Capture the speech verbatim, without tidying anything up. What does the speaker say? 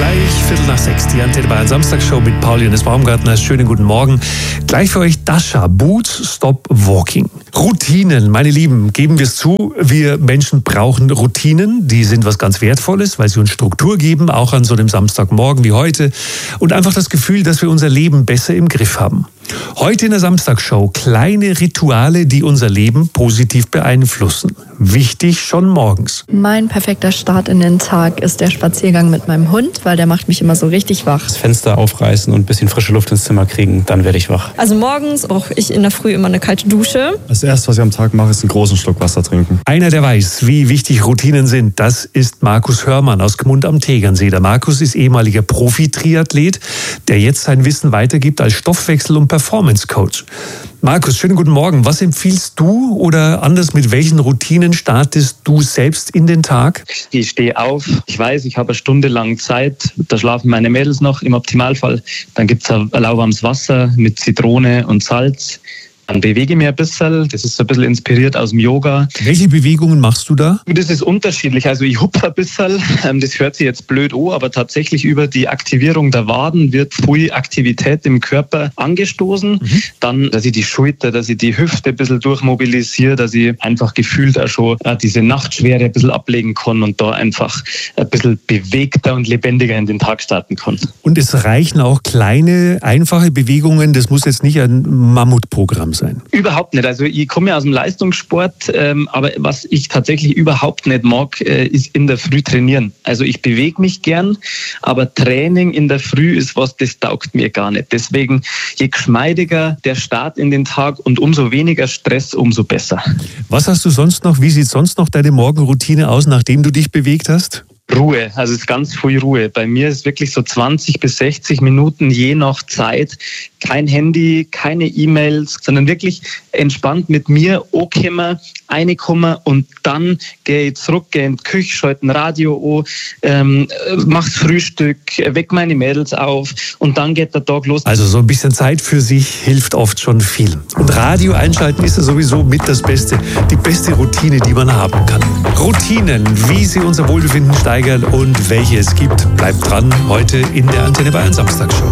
Gleich Viertel nach sechs, die Antenne Bayern Samstagsshow mit Pauli und des Baumgartners. Schönen guten Morgen. Gleich für euch Dasha, Boots Stop Walking. Routinen, meine Lieben, geben wir es zu, wir Menschen brauchen Routinen. Die sind was ganz Wertvolles, weil sie uns Struktur geben, auch an so einem Samstagmorgen wie heute. Und einfach das Gefühl, dass wir unser Leben besser im Griff haben. Heute in der Samstagsshow kleine Rituale, die unser Leben positiv beeinflussen. Wichtig schon morgens. Mein perfekter Start in den Tag ist der Spaziergang mit meinem Hund, weil der macht mich immer so richtig wach. Das Fenster aufreißen und ein bisschen frische Luft ins Zimmer kriegen, dann werde ich wach. Also morgens brauche ich in der Früh immer eine kalte Dusche. Das erste, was ich am Tag mache, ist einen großen Schluck Wasser trinken. Einer, der weiß, wie wichtig Routinen sind, das ist Markus Hörmann aus Gmund am Tegernsee. Der Markus ist ehemaliger Profi-Triathlet, der jetzt sein Wissen weitergibt als Stoffwechsel- und Performance Coach. Markus, schönen guten Morgen. Was empfiehlst du oder anders, mit welchen Routinen startest du selbst in den Tag? Ich stehe auf, ich weiß, ich habe eine Stunde lang Zeit, da schlafen meine Mädels noch im Optimalfall. Dann gibt es ein lauwarmes Wasser mit Zitrone und Salz. Dann bewege ich mich ein bisschen, das ist so ein bisschen inspiriert aus dem Yoga. Welche Bewegungen machst du da? Das ist unterschiedlich, also ich hupfe ein bisschen, das hört sich jetzt blöd an, aber tatsächlich über die Aktivierung der Waden wird viel Aktivität im Körper angestoßen. Mhm. Dann, dass ich die Schulter, dass ich die Hüfte ein bisschen durchmobilisiere, dass ich einfach gefühlt auch schon diese Nachtschwere ein bisschen ablegen kann und da einfach ein bisschen bewegter und lebendiger in den Tag starten kann. Und es reichen auch kleine, einfache Bewegungen, das muss jetzt nicht ein Mammutprogramm sein. Sein. Überhaupt nicht. Also ich komme ja aus dem Leistungssport, ähm, aber was ich tatsächlich überhaupt nicht mag, äh, ist in der Früh trainieren. Also ich bewege mich gern, aber Training in der Früh ist was, das taugt mir gar nicht. Deswegen, je geschmeidiger der Start in den Tag und umso weniger Stress, umso besser. Was hast du sonst noch, wie sieht sonst noch deine Morgenroutine aus, nachdem du dich bewegt hast? Ruhe, also es ist ganz viel Ruhe. Bei mir ist wirklich so zwanzig bis sechzig Minuten je nach Zeit. Kein Handy, keine E-Mails, sondern wirklich entspannt mit mir ankommen, reinkommen und dann gehe ich zurück, gehe in die Küche, schalte ein Radio an, ähm, mach's Frühstück, weck meine Mädels auf und dann geht der Tag los. Also so ein bisschen Zeit für sich hilft oft schon viel. Und Radio einschalten ist ja sowieso mit das Beste, die beste Routine, die man haben kann. Routinen, wie sie unser Wohlbefinden steigern und welche es gibt, bleibt dran heute in der Antenne Bayern Samstagsshow.